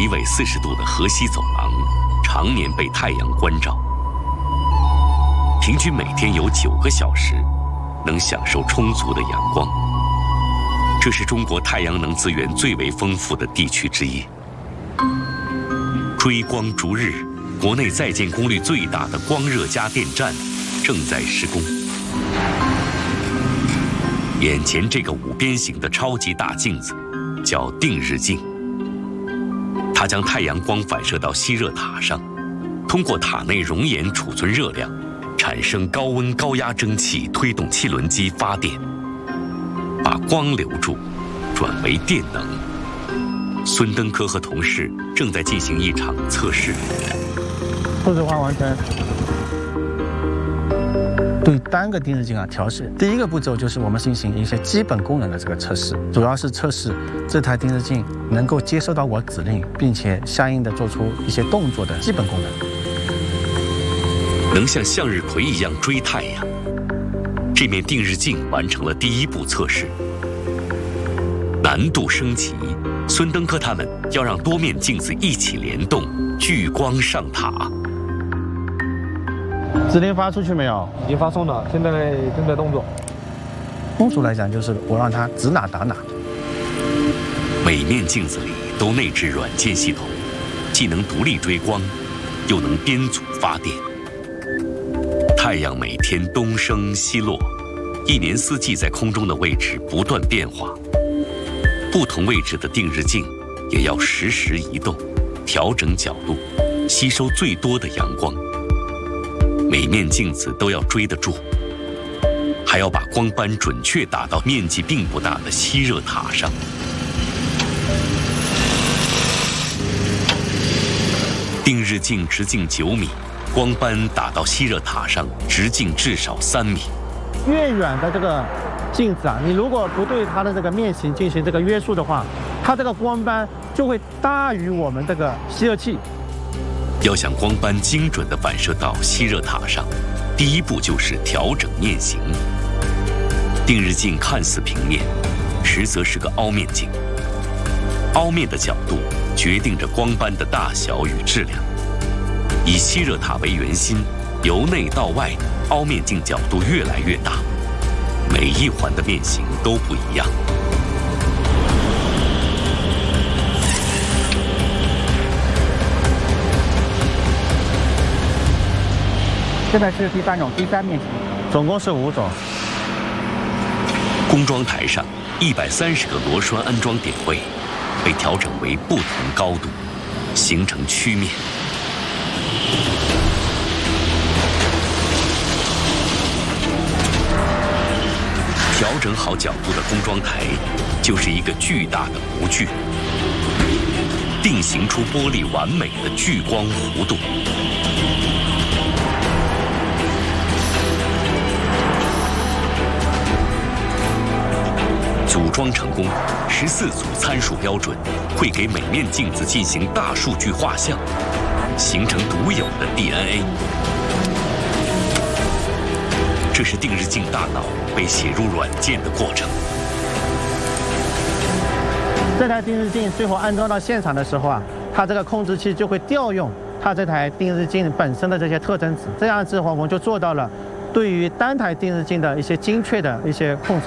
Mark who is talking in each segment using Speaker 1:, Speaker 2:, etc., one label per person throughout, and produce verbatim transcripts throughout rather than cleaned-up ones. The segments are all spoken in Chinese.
Speaker 1: 北纬四十度的河西走廊，常年被太阳关照，平均每天有九个小时能享受充足的阳光。这是中国太阳能资源最为丰富的地区之一。追光逐日，国内在建功率最大的光热家电站正在施工。眼前这个五边形的超级大镜子叫定日镜，它将太阳光反射到吸热塔上，通过塔内熔岩储存热量，产生高温高压蒸汽，推动汽轮机发电，把光留住，转为电能。孙登科和同事正在进行一场测试。
Speaker 2: 数字化完成。对单个定日镜啊调试，第一个步骤就是我们进行一些基本功能的这个测试，主要是测试这台定日镜能够接收到我指令，并且相应的做出一些动作的基本功能。
Speaker 1: 能像向日葵一样追太阳，这面定日镜完成了第一步测试。难度升级，孙登科他们要让多面镜子一起联动，聚光上塔。
Speaker 2: 指令发出去没有？
Speaker 3: 已经发送了，现在正在动作。
Speaker 2: 通俗来讲，就是我让它指哪打哪。
Speaker 1: 每面镜子里都内置软件系统，既能独立追光，又能编组发电。太阳每天东升西落，一年四季在空中的位置不断变化。不同位置的定日镜也要实时移动，调整角度，吸收最多的阳光。每面镜子都要追得住，还要把光斑准确打到面积并不大的吸热塔上。定日镜直径九米，光斑打到吸热塔上直径至少三米。
Speaker 2: 越远的这个镜子啊，你如果不对它的这个面型进行这个约束的话，它这个光斑就会大于我们这个吸热器。
Speaker 1: 要想光斑精准地反射到吸热塔上，第一步就是调整面型。定日镜看似平面，实则是个凹面镜。凹面的角度决定着光斑的大小与质量。以吸热塔为圆心，由内到外，凹面镜角度越来越大，每一环的面型都不一样。
Speaker 3: 现在是第三种第三面型，
Speaker 2: 总共是五种。
Speaker 1: 工装台上一百三十个螺栓安装点位被调整为不同高度，形成曲面。调整好角度的工装台就是一个巨大的模具，定型出玻璃完美的聚光弧度。组装成功，十四组参数标准会给每面镜子进行大数据画像，形成独有的 D N A。这是定日镜大脑被写入软件的过程。
Speaker 2: 这台定日镜最后安装到现场的时候啊，它这个控制器就会调用它这台定日镜本身的这些特征值，这样子的话我们就做到了对于单台定日镜的一些精确的一些控制。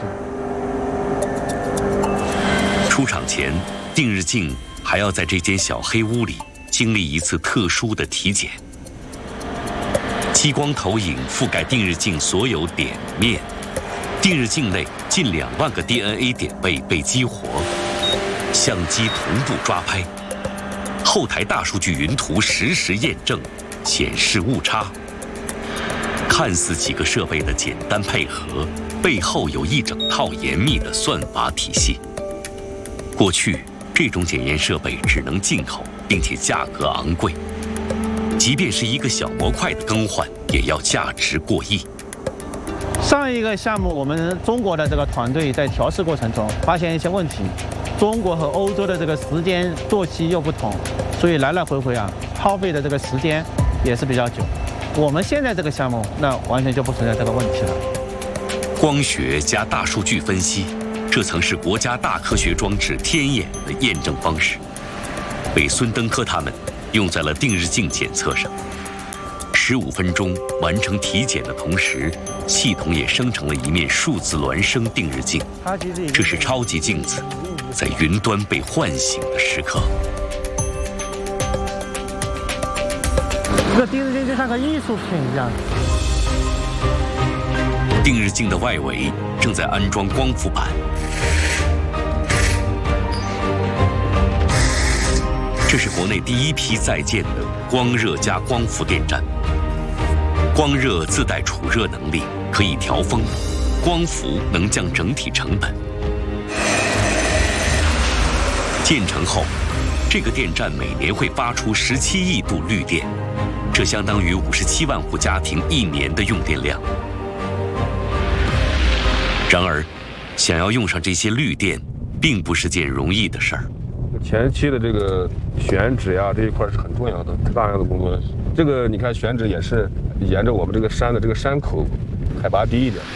Speaker 1: 出厂前，定日镜还要在这间小黑屋里经历一次特殊的体检。激光投影覆盖定日镜所有点面，定日镜内近两万个 D N A 点位被激活，相机同步抓拍，后台大数据云图实时验证，显示误差。看似几个设备的简单配合，背后有一整套严密的算法体系。过去，这种检验设备只能进口，并且价格昂贵。即便是一个小模块的更换，也要价值过亿。
Speaker 2: 上一个项目，我们中国的这个团队在调试过程中发现一些问题，中国和欧洲的这个时间作息又不同，所以来来回回啊，耗费的这个时间也是比较久。我们现在这个项目，那完全就不存在这个问题了。
Speaker 1: 光学加大数据分析。这曾是国家大科学装置天眼的验证方式。 被孙登科他们用在了定日镜检测上。十五分钟完成体检的同时，系统也生成了一面数字孪生定日镜。这是超级镜子在云端被唤醒的时刻。
Speaker 2: 这个定日镜就像个艺术品一样。
Speaker 1: 定日镜的外围正在安装光伏板。这是国内第一批在建的光热加光伏电站。光热自带储热能力，可以调风；光伏能降整体成本。建成后，这个电站每年会发出十七亿度绿电，这相当于五十七万户家庭一年的用电量。然而，想要用上这些绿电，并不是件容易的事儿。
Speaker 4: 前期的这个选址呀，这一块是很重要的，大量的工作。这个你看选址也是沿着我们这个山的这个山口，海拔低一点。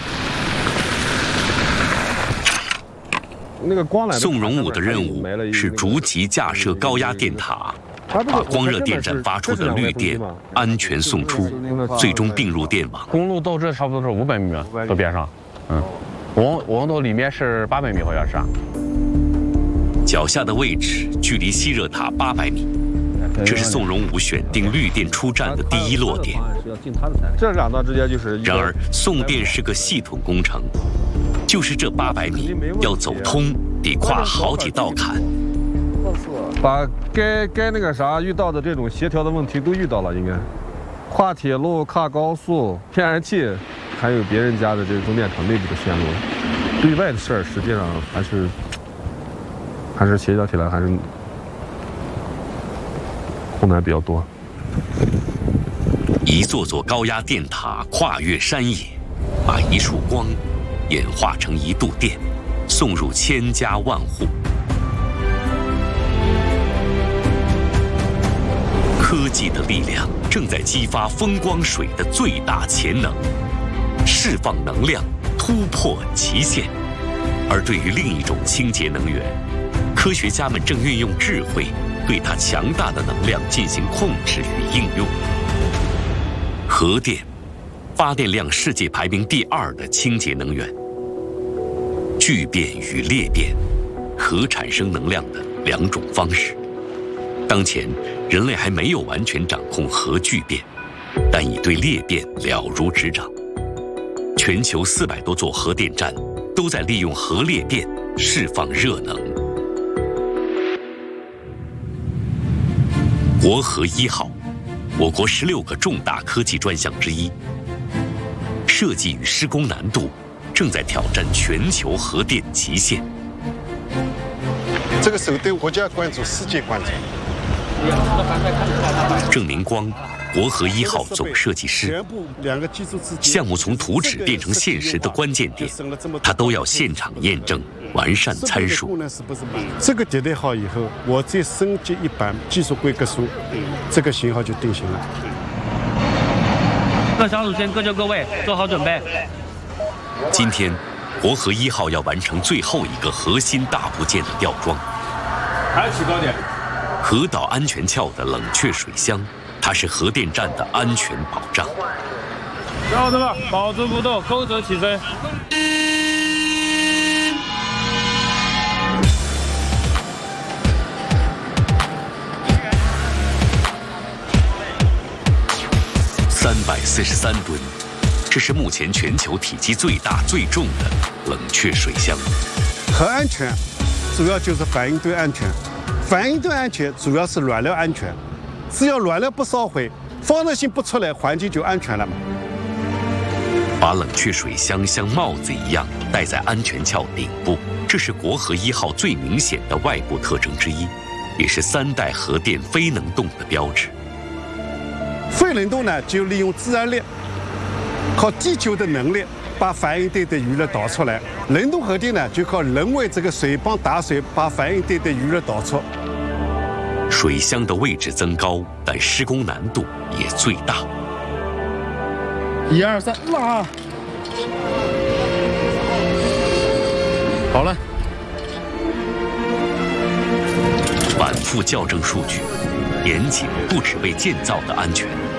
Speaker 4: 那个光缆。
Speaker 1: 宋荣武的任务是逐级架设高压电塔，把光热电站发出的绿电安全送出，最终并入电网。
Speaker 5: 公路到这差不多是五百米到边上，嗯，王王道里面是八百米，好像是。
Speaker 1: 脚下的位置距离吸热塔八百米，这是宋荣武选定绿电出站的第一落点。
Speaker 4: 这两道之间就是。
Speaker 1: 然而，送电是个系统工程，就是这八百米要走通，得跨好几道坎。
Speaker 4: 把该该那个啥遇到的这种协调的问题都遇到了，应该。跨铁路、跨高速、天然气，还有别人家的这个中电厂内部的线路，对外的事儿实际上还是。还是协调起来还是困难比较多。
Speaker 1: 一座座高压电塔跨越山野，把一束光演化成一度电，送入千家万户。科技的力量正在激发风光水的最大潜能，释放能量，突破极限。而对于另一种清洁能源，科学家们正运用智慧，对它强大的能量进行控制与应用。核电，发电量世界排名第二的清洁能源。聚变与裂变，核产生能量的两种方式。当前，人类还没有完全掌控核聚变，但已对裂变了如指掌。全球四百多座核电站都在利用核裂变释放热能。国核一号，我国十六个重大科技专项之一。设计与施工难度正在挑战全球核电极限。
Speaker 6: 这个受对国家关注，世界关注。
Speaker 1: 郑明光，国核一号总设计师。项目从图纸变成现实的关键点，他都要现场验证，完善参数。
Speaker 6: 这个迭代好以后，我再升级一版技术规格书，这个型号就定型了。
Speaker 7: 各小组先各就各位，做好准备。
Speaker 1: 今天，国核一号要完成最后一个核心大部件的吊装。
Speaker 4: 还起高点。
Speaker 1: 核岛安全壳的冷却水箱，它是核电站的安全保障。
Speaker 7: 小伙子们，保持不动，勾折起飞。
Speaker 1: 三百四十三吨，这是目前全球体积最大、最重的冷却水箱。
Speaker 6: 核安全主要就是反应堆安全。反应堆安全主要是燃料安全，只要燃料不烧毁，放热性不出来，环境就安全了嘛。
Speaker 1: 把冷却水箱像帽子一样戴在安全壳顶部，这是国核一号最明显的外部特征之一，也是三代核电非能动的标志。
Speaker 6: 非能动呢，就利用自然力，靠地球的能力把反应堆的余热导出来；能动核电呢，就靠人为这个水泵打水把反应堆的余热导出。
Speaker 1: 水箱的位置增高，但施工难度也最大。
Speaker 6: 一二三，拉！
Speaker 1: 好了。反反复校正数据，严谨不只为建造的安全。